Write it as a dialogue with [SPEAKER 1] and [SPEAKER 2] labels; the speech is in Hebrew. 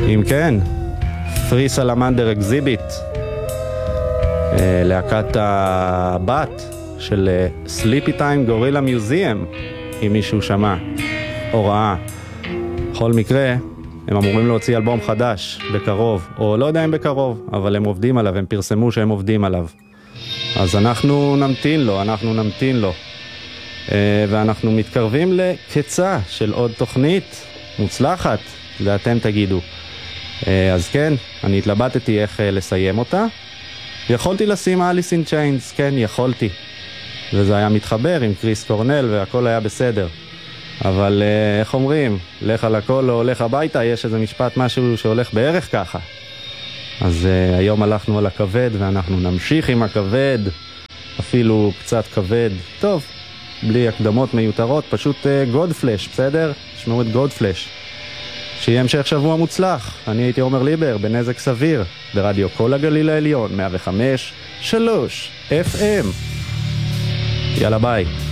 [SPEAKER 1] אם כן, Three Salamander Exhibit, להקת הבת של Sleepy Time Gorilla Museum, אם מישהו שמע או ראה. בכל מקרה, הם אמורים להוציא אלבום חדש בקרוב, או לא יודע אם בקרוב, אבל הם עובדים עליו, הם פרסמו שהם עובדים עליו. אז אנחנו נמתין לו. ואנחנו מתקרבים לקצה של עוד תוכנית מוצלחת, ואתם תגידו. אז כן, אני התלבטתי איך לסיים אותה. יכולתי לשים אליס אין צ'יינס, כן, יכולתי. וזה היה מתחבר עם קריס קורנל והכל היה בסדר. אבל איך אומרים, לך על הכל או הולך הביתה, יש איזה משפט משהו שהולך בערך ככה. אז היום הלכנו על הכבד ואנחנו נמשיך עם הכבד, אפילו קצת כבד. טוב, בלי הקדמות מיותרות, פשוט גודפלש, בסדר? שמעו את גודפלש. שיהיה המשך שבוע מוצלח. אני הייתי עומר ליבר, בנזק סביר, ברדיו כל הגליל העליון, 105.3 FM. יאללה ביי.